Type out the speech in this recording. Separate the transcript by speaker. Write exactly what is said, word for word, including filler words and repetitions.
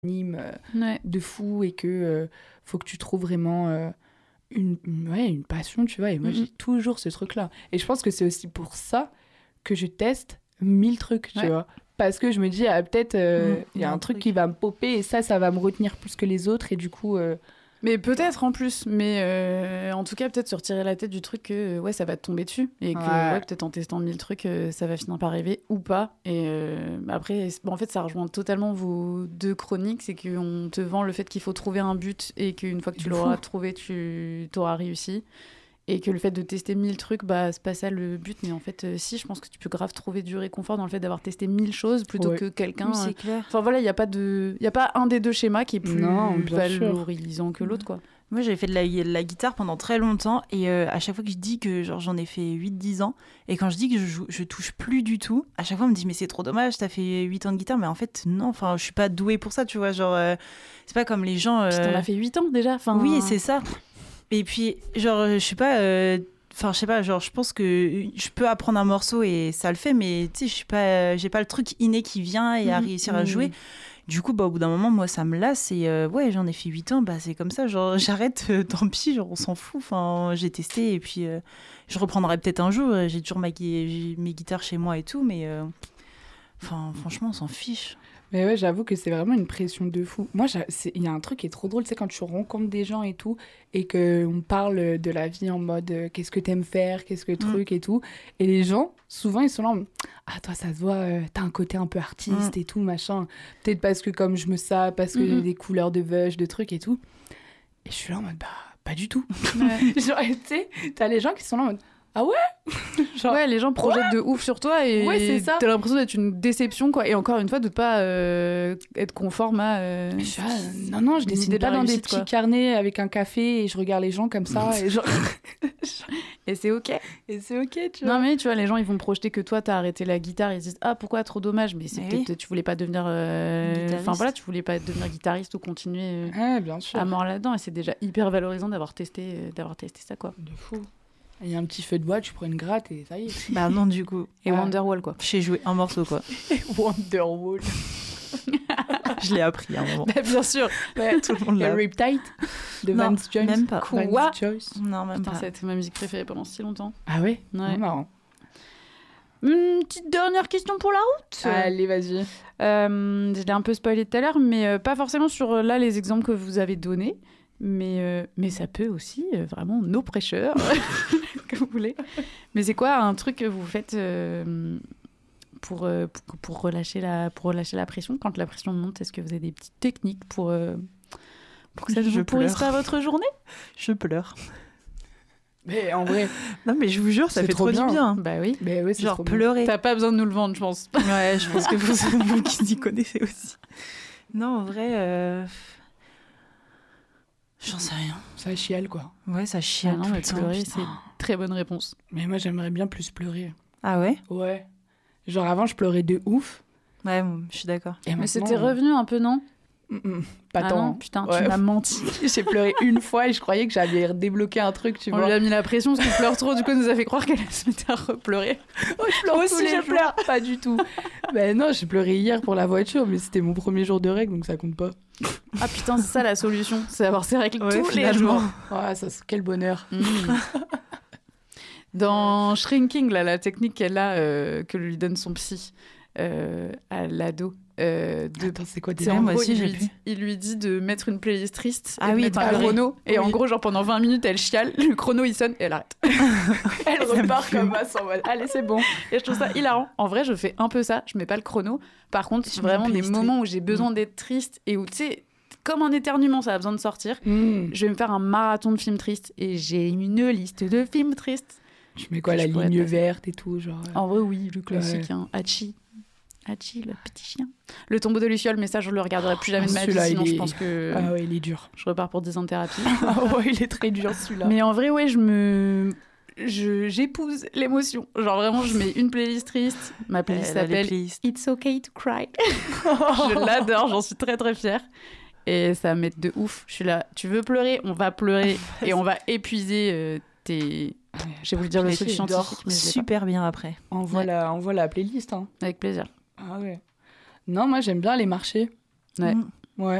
Speaker 1: anime euh,
Speaker 2: Ouais.
Speaker 1: de fou et que euh, faut que tu trouves vraiment euh, une, une, ouais, une passion, tu vois. Et moi,
Speaker 2: Mhm.
Speaker 1: j'ai toujours ce truc-là. Et je pense que c'est aussi pour ça que je teste mille trucs, tu
Speaker 2: Ouais.
Speaker 1: vois. Parce que je me dis, ah, peut-être, il euh,
Speaker 3: Mhm.
Speaker 1: y a un truc qui va me popper et ça, ça va me retenir plus que les autres. Et du coup... euh,
Speaker 2: Mais peut-être en plus, mais euh, en tout cas, peut-être se retirer la tête du truc que ouais, ça va te tomber dessus. Et que
Speaker 1: Ouais.
Speaker 2: ouais, peut-être en testant mille trucs, euh, ça va finir par arriver ou pas. Et euh, après, c'est- bon, en fait, ça rejoint totalement vos deux chroniques. C'est qu'on te vend le fait qu'il faut trouver un but et qu'une fois que tu
Speaker 1: De
Speaker 2: l'auras
Speaker 1: fou.
Speaker 2: trouvé, tu auras réussi. Et que le fait de tester mille trucs, bah, c'est pas ça le but. Mais en fait, euh, si, je pense que tu peux grave trouver du réconfort dans le fait d'avoir testé mille choses plutôt
Speaker 1: Ouais.
Speaker 2: que quelqu'un.
Speaker 3: Oui, c'est
Speaker 2: euh,
Speaker 3: clair.
Speaker 2: Enfin voilà, il n'y a, pas de... y a pas un des deux schémas qui est plus
Speaker 1: Non, bien sûr.
Speaker 2: valorisant que l'autre, quoi.
Speaker 3: Moi, j'avais fait de la, de la guitare pendant très longtemps et euh, à chaque fois que je dis que genre, j'en ai fait huit dix ans et quand je dis que je, joue, je touche plus du tout, à chaque fois on me dit mais c'est trop dommage, t'as fait huit ans de guitare, mais en fait non, enfin je suis pas douée pour ça, tu vois, genre euh, c'est pas comme les gens...
Speaker 2: Puis t'en
Speaker 3: euh,
Speaker 2: as fait huit ans déjà. Enfin...
Speaker 3: Oui, c'est ça. Et puis genre je sais pas... euh, Enfin, je sais pas, genre, je pense que je peux apprendre un morceau et ça le fait, mais tu sais, je suis pas, j'ai pas le truc inné qui vient et à
Speaker 2: Mhm.
Speaker 3: réussir à
Speaker 1: Mhm.
Speaker 3: jouer. Du coup, bah, au bout d'un moment, moi, ça me lasse et euh, ouais, j'en ai fait huit ans, bah, c'est comme ça, genre, j'arrête, euh, tant pis, genre, on s'en fout. Enfin, j'ai testé et puis euh, je reprendrai peut-être un jour. J'ai toujours ma gui- j'ai mes guitares chez moi et tout, mais euh, enfin, franchement, on s'en fiche.
Speaker 1: Mais ouais, j'avoue que c'est vraiment une pression de fou. Moi, j'a- c'est- il y a un truc qui est trop drôle, c'est quand tu rencontres des gens et tout, et qu'on parle de la vie en mode euh, qu'est-ce que t'aimes faire, qu'est-ce que truc et tout. Et les gens, souvent, ils sont là en mode, ah, toi, ça se voit, euh, t'as un côté un peu artiste et tout, machin. Peut-être parce que comme je me sape, parce que
Speaker 2: Mhm.
Speaker 1: j'ai des couleurs de veuge, de trucs et tout. Et je suis là en mode, bah, pas du tout.
Speaker 2: Ouais.
Speaker 1: Genre, tu sais, t'as les gens qui sont là en mode, ah ouais Genre,
Speaker 2: Ouais, les gens projettent de ouf sur toi et
Speaker 1: Ouais, c'est ça.
Speaker 2: t'as l'impression d'être une déception, quoi. Et encore une fois, de pas euh, être conforme à. euh,
Speaker 1: Je suis là, euh, non, non, je
Speaker 2: une
Speaker 1: dessine
Speaker 2: idée de
Speaker 1: pas
Speaker 2: la
Speaker 1: dans des
Speaker 2: réussite,
Speaker 1: petits
Speaker 2: quoi.
Speaker 1: carnets avec un café et je regarde les gens comme ça et genre...
Speaker 2: Et c'est ok.
Speaker 1: et c'est ok, tu vois.
Speaker 2: Non, mais tu vois, les gens, ils vont projeter que toi, t'as arrêté la guitare. Ils se disent, ah, pourquoi, trop dommage. Mais c'est
Speaker 3: Mais
Speaker 2: peut-être,
Speaker 3: oui.
Speaker 2: tu voulais pas devenir. euh,
Speaker 3: Guitariste.
Speaker 2: Enfin voilà, tu voulais pas devenir guitariste ou continuer euh,
Speaker 1: Ouais, bien sûr.
Speaker 2: à mort là-dedans. Et c'est déjà hyper valorisant d'avoir testé, euh, d'avoir testé ça, quoi.
Speaker 1: De fou. Il y a un petit feu de bois, tu prends une gratte et ça y est.
Speaker 3: Bah non, du coup,
Speaker 2: Et
Speaker 1: Ouais.
Speaker 2: Wonderwall, quoi.
Speaker 3: j'ai joué un morceau, quoi.
Speaker 1: Wonderwall.
Speaker 3: Je l'ai appris à un moment.
Speaker 2: Bah, bien sûr.
Speaker 1: Ouais,
Speaker 3: Tout le monde
Speaker 1: il y a
Speaker 3: l'a.
Speaker 1: Riptide de
Speaker 3: Non,
Speaker 1: Vance Jones.
Speaker 3: même pas.
Speaker 2: Quoi
Speaker 1: Vance Jones.
Speaker 3: Non, même
Speaker 2: Putain,
Speaker 3: pas.
Speaker 2: ça a été ma musique préférée pendant si longtemps.
Speaker 1: Ah ouais,
Speaker 2: Ouais.
Speaker 1: C'est marrant.
Speaker 2: Une petite dernière question pour la route.
Speaker 1: Allez, vas-y.
Speaker 2: Euh, je l'ai un peu spoilé tout à l'heure, mais euh, pas forcément sur euh, là les exemples que vous avez donnés. Mais, euh, mais ça peut aussi, euh, vraiment, no pressure, que vous voulez. Mais c'est quoi un truc que vous faites euh, pour, euh, pour, pour relâcher la, pour relâcher la pression quand la pression monte? Est-ce que vous avez des petites techniques pour, euh, pour que ça ne
Speaker 3: Je
Speaker 2: vous pourrisse
Speaker 3: pleure.
Speaker 2: pas votre journée?
Speaker 3: Je pleure.
Speaker 1: Mais en vrai,
Speaker 3: Non, mais je vous jure, ça
Speaker 1: C'est
Speaker 3: fait
Speaker 1: trop
Speaker 3: trop,
Speaker 1: bien.
Speaker 3: du bien.
Speaker 2: Bah oui.
Speaker 1: mais ouais, c'est
Speaker 3: Genre
Speaker 1: trop bien.
Speaker 3: pleurer.
Speaker 2: T'as pas besoin de nous le vendre, je pense.
Speaker 3: Ouais, je pense que vous, vous qui y connaissez aussi. Non, en vrai, euh... j'en sais rien.
Speaker 1: Ça chiale, quoi.
Speaker 3: Ouais, ça chiale.
Speaker 2: Ah non,
Speaker 3: tout
Speaker 2: mais
Speaker 3: le temps,
Speaker 2: pleurer,
Speaker 3: putain.
Speaker 2: c'est très bonne réponse.
Speaker 1: Mais moi, j'aimerais bien plus pleurer.
Speaker 3: Ah ouais?
Speaker 1: Ouais. Genre avant, je pleurais de ouf.
Speaker 3: Ouais, bon, je suis d'accord.
Speaker 1: Et
Speaker 2: Mais
Speaker 1: maintenant,
Speaker 2: c'était revenu un peu, non?
Speaker 1: mm, mm, pas
Speaker 2: Ah
Speaker 1: tant.
Speaker 2: non, putain,
Speaker 1: Ouais.
Speaker 2: tu m'as menti.
Speaker 1: J'ai pleuré une fois et je croyais que j'avais débloqué un truc, tu
Speaker 2: On
Speaker 1: vois.
Speaker 2: lui a mis la pression parce qu'il pleure trop, du coup, elle nous a fait croire qu'elle se mettait à repleurer.
Speaker 1: Oh, je pleure
Speaker 3: Aussi,
Speaker 1: tous les
Speaker 3: je
Speaker 1: jours.
Speaker 3: pleure.
Speaker 1: Pas du tout. Ben non, j'ai pleuré hier pour la voiture, mais c'était mon premier jour de règle, donc ça compte pas.
Speaker 2: Ah putain, c'est ça la solution, c'est avoir ses règles
Speaker 3: Ouais,
Speaker 2: tous les
Speaker 3: finalement.
Speaker 2: jours.
Speaker 1: Ah, ça, c'est- quel bonheur.
Speaker 2: Mm. Dans Shrinking, là, la technique qu'elle a, euh, que lui donne son psy euh, à l'ado, euh, de
Speaker 1: Attends, c'est quoi
Speaker 2: c'est
Speaker 1: déjà
Speaker 2: en
Speaker 3: moi
Speaker 2: gros,
Speaker 3: aussi,
Speaker 2: il,
Speaker 3: j'ai
Speaker 2: lui
Speaker 3: plus.
Speaker 2: dit, il lui dit de mettre une playlist triste
Speaker 3: Ah
Speaker 2: et de
Speaker 3: oui,
Speaker 2: mettre
Speaker 3: de
Speaker 2: un
Speaker 3: pleurer.
Speaker 2: chrono. Et
Speaker 1: Oui.
Speaker 2: en gros, genre pendant vingt minutes, elle chiale, le chrono il sonne et elle arrête.
Speaker 1: Elle
Speaker 3: Ça me
Speaker 1: repart
Speaker 3: fume.
Speaker 1: comme ça en mode, allez, c'est bon.
Speaker 2: Et je trouve ça hilarant. En vrai, je fais un peu ça, je mets pas le chrono. Par contre,
Speaker 3: Je mets
Speaker 2: vraiment
Speaker 3: une
Speaker 2: des
Speaker 3: playlist,
Speaker 2: moments où j'ai besoin d'être triste et où, tu sais, comme un éternuement, ça a besoin de sortir.
Speaker 1: Hmm.
Speaker 2: Je vais me faire un marathon de films tristes et j'ai une liste de films tristes.
Speaker 1: Tu mets quoi,
Speaker 2: Je
Speaker 1: la
Speaker 2: pourrais
Speaker 1: ligne
Speaker 2: te passer.
Speaker 1: verte et tout, genre. euh.
Speaker 2: En vrai, oui, le classique, hein. Hachi. Hachi, le petit chien. Le tombeau de Luciole, mais ça, je le regarderai plus jamais
Speaker 1: Ah,
Speaker 2: de ma vie,
Speaker 1: celui-là,
Speaker 2: sinon
Speaker 1: il
Speaker 2: je
Speaker 1: est-
Speaker 2: pense que
Speaker 1: Ah ouais, il est dur.
Speaker 2: je repars pour dix ans de thérapie.
Speaker 1: Ah ouais, il est très dur celui-là.
Speaker 2: Mais en vrai, ouais, je me... Je, j'épouse l'émotion. Genre vraiment, je mets une playlist triste. Ma playlist
Speaker 3: Elle a les
Speaker 2: s'appelle
Speaker 3: playlists.
Speaker 2: It's Okay to Cry. Je l'adore, j'en suis très très fière. Et ça m'aide de ouf. Je suis là, tu veux pleurer, on va pleurer et on va épuiser euh, tes... J'ai voulu dire le
Speaker 3: Mais
Speaker 2: truc
Speaker 3: tu
Speaker 2: scientifique,
Speaker 3: dors
Speaker 2: mais je l'ai pas.
Speaker 3: super bien après.
Speaker 1: Envoie,
Speaker 2: Ouais.
Speaker 1: la, envoie la playlist. Hein.
Speaker 2: Avec plaisir.
Speaker 1: Ah ouais. Non, moi, j'aime bien aller marcher.
Speaker 2: Ouais.
Speaker 3: Mm.